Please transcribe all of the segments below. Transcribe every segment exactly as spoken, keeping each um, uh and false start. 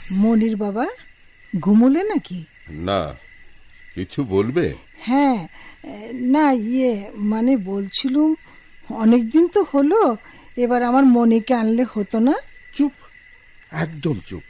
মনির বাবা ঘুমোলে নাকি? না, কিছু বলবে? হ্যাঁ, না ইয়ে মানে বলছিলুম, অনেকদিন তো হলো, এবার আমার মনিকে আনলে হতো না? চুপ, একদম চুপ।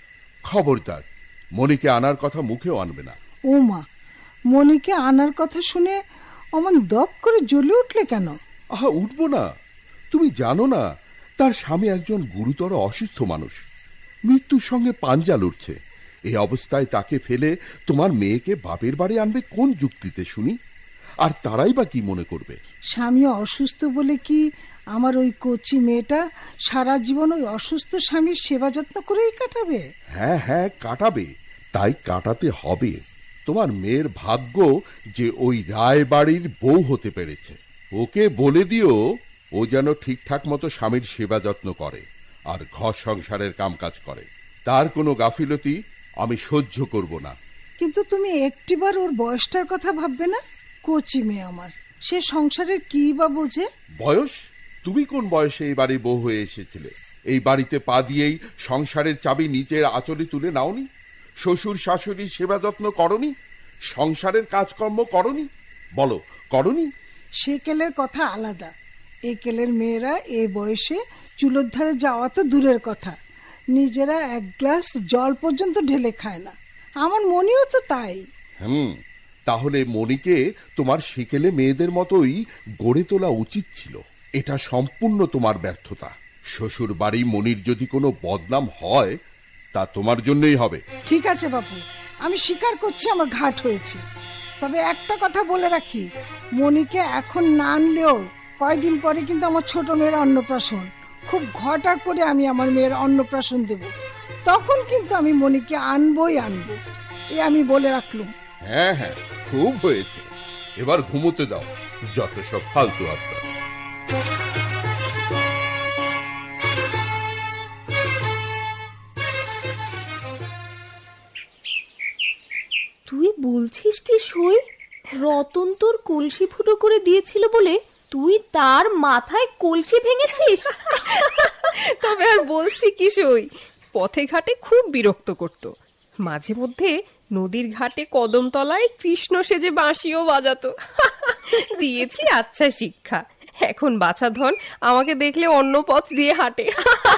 খবরদার, মনিকে আনার কথা মুখেও আনবে না। ও মা, মনিকে আনার কথা শুনে অমন দপ করে জ্বলে উঠলে কেন? আহা, উঠবো না? তুমি জানো না তার স্বামী একজন গুরুতর অসুস্থ মানুষ, মৃত্যুর সঙ্গে পাঞ্জা লড়ছে। এই অবস্থায় তাকে ফেলে তোমার মেয়েকে বাপের বাড়ি আনবে কোন যুক্তিতে শুনি? আর তারাই বা কি মনে করবে? স্বামী অসুস্থ বলে কি আমার ওই কচি মেয়েটা সারা জীবন ওই অসুস্থ স্বামীর সেবা যত্ন করেই কাটাবে? হ্যাঁ হ্যাঁ, কাটাবে, তাই কাটাতে হবে। তোমার মেয়ের ভাগ্য যে ওই রায় বাড়ির বউ হতে পেরেছে। ওকে বলে দিও ও যেন ঠিকঠাক মতো স্বামীর সেবা যত্ন করে আর ঘর সংসারের কামকাজ করে। তার কোনো গাফিলতি আমি সহ্য করব না। কিন্তু তুমি একটিবার ওর বয়সটার কথা ভাববে না? কচি মেয়ে আমার, সে সংসারের কি বা বোঝে? বয়স? তুমি কোন বয়সে এই বাড়ির বউ হয়ে এসেছিলে? এই বাড়িতে পা দিয়েই সংসারের চাবি নিচের আঁচলে তুলে নাওনি? শ্বশুর শাশুড়ির সেবা যত্ন করনি? সংসারের কাজকর্ম করনি? বলো, করনি? সে কেলের কথা আলাদা। এ কেলের মেয়েরা এ বয়সে চুলোর ধারে যাওয়া তো দূরের কথা, নিজেরা এক গ্লাস জল পর্যন্ত ঢেলে খায় না। আমার মনিও তো তাই। হুম, তাহলে মনিকে তোমার সেকেলে মেয়েদের মতোই গড়ে তোলা উচিত ছিল। এটা সম্পূর্ণ তোমার ব্যর্থতা। শ্বশুর বাড়ি মনির যদি কোনো বদনাম হয় তা তোমার জন্যই হবে। ঠিক আছে বাপু, আমি স্বীকার করছি আমার ঘাট হয়েছে। তবে একটা কথা বলে রাখি, মনিকে এখন না আনলেও কয়েকদিন পরে কিন্তু আমার ছোট মেয়ের অন্নপ্রাশন। খুব ঘটা করে আমি আমার মেয়ের অন্নপ্রাশন দেব, তখন কিন্তু আমি মনিকে আনবই আনবো, এ আমি বলে রাখলুম। হ্যাঁ হ্যাঁ, খুব হয়েছে, এবার ঘুমোতে দাও, যত সব ফালতু আড্ডা। তুই বলছিস কি সই, রতন তোর কলসি ফুটো করে দিয়েছিল বলে তুই তার মাথায় কলসি ভেঙেছিস? তবে আর বলছি কি সই, পথে ঘাটে খুব বিরক্ত করত। মাঝে মধ্যে নদীর ঘাটে কদমতলায় কৃষ্ণ সেজে বাঁশিও বাজাতো। দিয়েছি আচ্ছা শিক্ষা, এখন বাছা ধন আমাকে দেখলে অন্য পথ দিয়ে হাঁটে।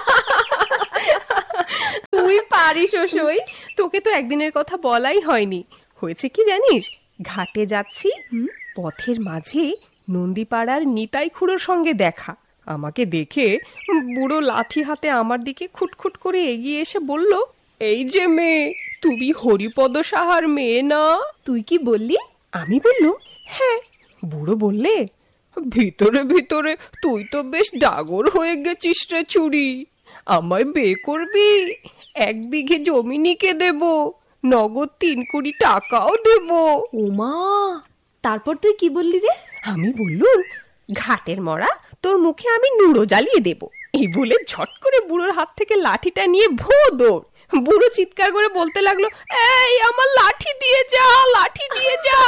তুই পারিস ও সই, তোকে তো একদিনের কথা বলাই হয়নি। হয়েছে কি জানিস, ঘাটে যাচ্ছি, পথের মাঝে নন্দীপাড়ার নিতাই খুড়োর সঙ্গে দেখা। আমাকে দেখে বুড়ো লাঠি হাতে আমার দিকে খুটখুট করে এগিয়ে এসে বলল, এই যে মেয়ে, তুমি হরিপদ সাহার মেয়ে না? তুই কি বললি? আমি বললুম, হ্যাঁ। বুড়ো বললে, ভিতরে ভিতরে তুই তো বেশ ডাগর হয়ে গেছিস রে চুরি। আমায় বিয়ে করবি? এক বিঘে জমি নিকে দেব, নগদ তিন কোটি টাকাও দেব। ওমা, তারপর তুই কি বললি রে? আমি বললুম, ঘাটের মরা, তোর মুখে আমি নুড়ো জ্বালিয়ে দেব। এই বলে ঝট করে বুড়োর হাত থেকে লাঠিটা নিয়ে ভো দৌড়। বুড়ো চিৎকার করে বলতে লাগলো, এই আমার লাঠি দিয়ে যা, লাঠি দিয়ে যা।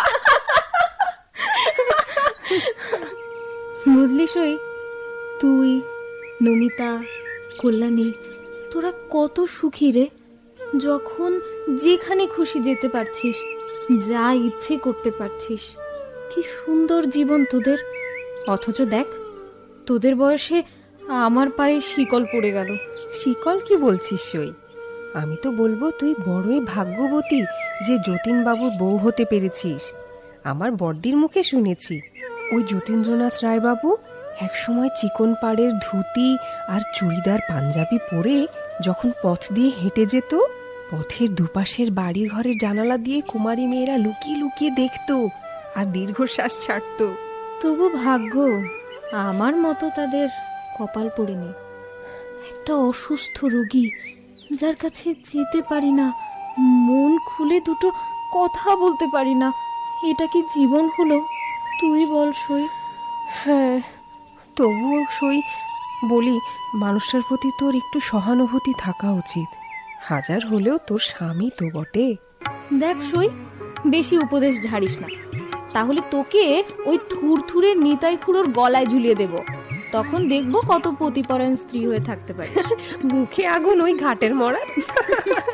বুঝলি সই, তুই, নমিতা, কল্যাণী, তোরা কত সুখী রে, যখন যেখানে খুশি যেতে পারছিস, যা ইচ্ছে করতে পারছিস। কি সুন্দর জীবন তোদের। অথচ দেখ, তোদের বয়সে আমার পায়ে শিকল পড়ে গেল। শিকল কি বলছিস সই? আমি তো বলবো তুই বড়ই ভাগ্যবতী যে যতীন বাবুর বউ হতে পেরেছিস। আমার বড়দির মুখে শুনেছি, ওই যতীন্দ্রনাথ রায় বাবু একসময় চিকন পাড়ের ধুতি আর চুড়িদার পাঞ্জাবি পরে যখন পথ দিয়ে হেঁটে যেত, পথের দুপাশের বাড়ি ঘরের জানালা দিয়ে কুমারী মেয়েরা লুকিয়ে লুকিয়ে দেখতো আর দীর্ঘশ্বাস ছাড়তো। তবু ভাগ্য আমার মতো তাদের কপাল পড়েনি। একটা অসুস্থ রোগী, যার কাছে যেতে পারি না, মন খুলে দুটো কথা বলতে পারি না, এটা কি জীবন হলো? তুই বল সই। হ্যাঁ, তবুও সই বলি, মানুষটার প্রতি তোর একটু সহানুভূতি থাকা উচিত। হাজার হলেও তোর স্বামী তো বটে। দেখ সই, বেশি উপদেশ ঝাড়িস না, তাহলে তোকে ওই থুরথুরে নিতাই খুড়োর গলায় ঝুলিয়ে দেব। তখন দেখবো কত পতিপরায়ণ স্ত্রী হয়ে থাকতে পারিস। মুখে আগুন ওই ঘাটের মরা।